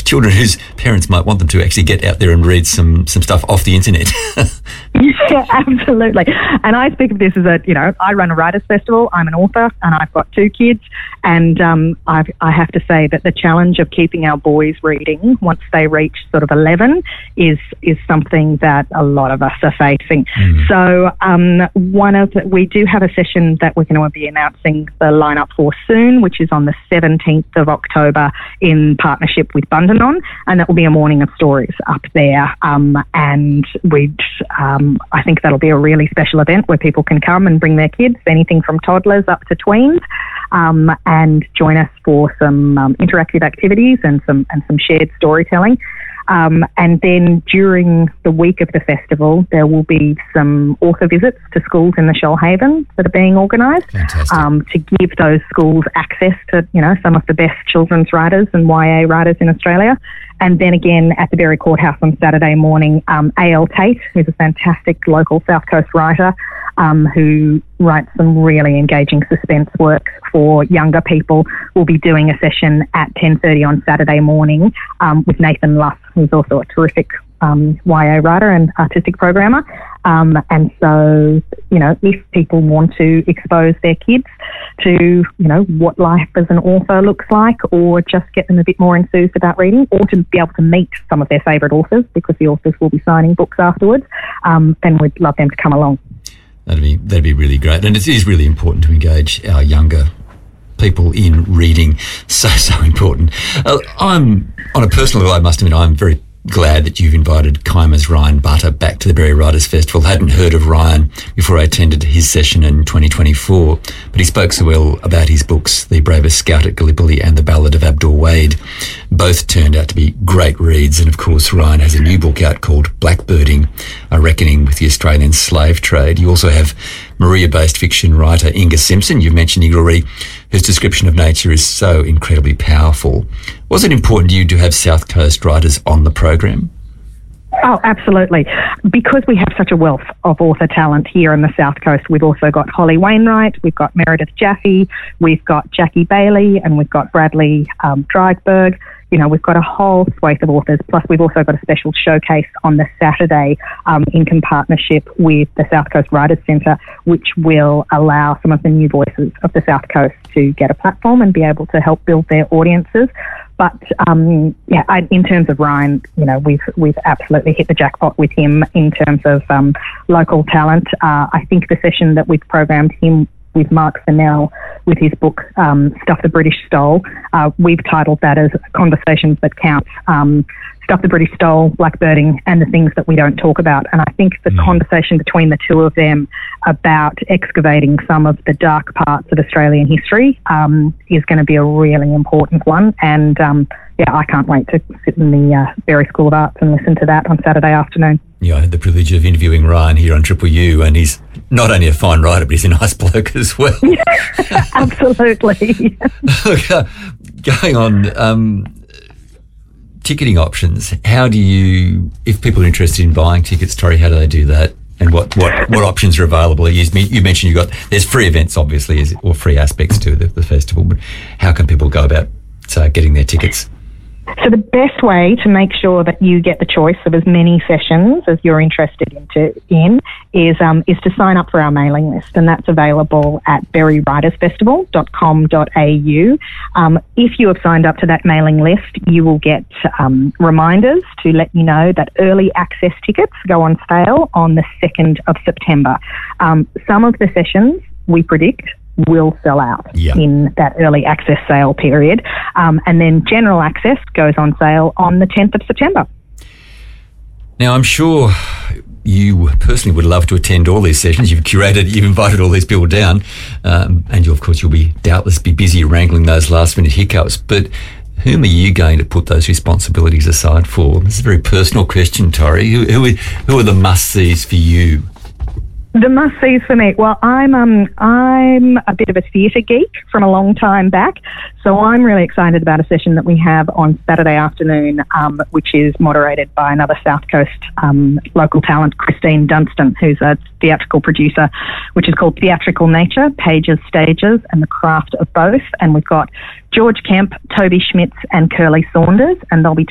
children whose parents might want them to actually get out there and read some stuff off the internet. Yeah, absolutely. And I speak of this as I run a writers' festival. I'm an author and I've got 2 kids. And I have to say that the challenge of keeping our boys reading once they reach sort of 11 is something that a lot of us are facing. So we do have a session that we're going to be announcing the lineup for soon, which is on the 17th of October in partnership with Bundanon, and that will be a morning of stories up there. And I think that'll be a really special event where people can come and bring their kids, anything from toddlers up to tweens, and join us for some interactive activities and some shared storytelling. And then during the week of the festival, there will be some author visits to schools in the Shoalhaven that are being organised to give those schools access to, some of the best children's writers and YA writers in Australia. And then again at the Berry Courthouse on Saturday morning, A.L. Tate, who's a fantastic local South Coast writer, who writes some really engaging suspense works for younger people, will be doing a session at 10:30 on Saturday morning with Nathan Luff, who's also a terrific YA writer and artistic programmer. And so, if people want to expose their kids to, what life as an author looks like, or just get them a bit more enthused about reading, or to be able to meet some of their favourite authors, because the authors will be signing books afterwards, then we'd love them to come along. That'd be really great. And it is really important to engage our younger people in reading. So important. I'm, on a personal level, I must admit, I'm very glad that you've invited Kaima's Ryan Butter back to the Berry Writers Festival. I hadn't heard of Ryan before I attended his session in 2024, but he spoke so well about his books, The Bravest Scout at Gallipoli and The Ballad of Abdul Wade. Both turned out to be great reads, and of course Ryan has a new book out called Blackbirding, A Reckoning with the Australian Slave Trade. You also have Maria-based fiction writer Inga Simpson, you've mentioned Inga already, whose description of nature is so incredibly powerful. Was it important to you to have South Coast writers on the program? Oh, absolutely. Because we have such a wealth of author talent here in the South Coast, we've also got Holly Wainwright, we've got Meredith Jaffe, we've got Jackie Bailey, and we've got Bradley Dreigberg. We've got a whole swathe of authors, plus we've also got a special showcase on the Saturday in partnership with the South Coast Writers Centre, which will allow some of the new voices of the South Coast to get a platform and be able to help build their audiences. But in terms of Ryan, we've absolutely hit the jackpot with him in terms of local talent. I think the session that we've programmed him with Mark Fennell with his book Stuff the British Stole, we've titled that as Conversations That Count. Stuff the British Stole, Blackbirding, and the Things That We Don't Talk About. And I think the conversation between the two of them about excavating some of the dark parts of Australian history is going to be a really important one. And I can't wait to sit in the Berry School of Arts and listen to that on Saturday afternoon. Yeah, I had the privilege of interviewing Ryan here on Triple U, and he's not only a fine writer, but he's a nice bloke as well. Yeah, absolutely. Going on, ticketing options. How do you, if people are interested in buying tickets, Tori, how do they do that? And what options are available? You mentioned there's free events, obviously, or free aspects to the festival, but how can people go about getting their tickets? So the best way to make sure that you get the choice of as many sessions as you're interested in is to sign up for our mailing list, and that's available at berrywritersfestival.com.au. If you have signed up to that mailing list, you will get reminders to let you know that early access tickets go on sale on the 2nd of September. Some of the sessions, we predict, will sell out in that early access sale period. And then general access goes on sale on the 10th of September. Now, I'm sure you personally would love to attend all these sessions. You've invited all these people down, and you'll be doubtless busy wrangling those last-minute hiccups. But whom are you going to put those responsibilities aside for? This is a very personal question, Tori. Who are the must-sees for you? The must-sees for me. Well, I'm a bit of a theatre geek from a long time back, so I'm really excited about a session that we have on Saturday afternoon, which is moderated by another South Coast local talent, Christine Dunstan, who's a theatrical producer, which is called Theatrical Nature, Pages, Stages, and the Craft of Both. And we've got George Kemp, Toby Schmitz, and Curly Saunders, and they'll be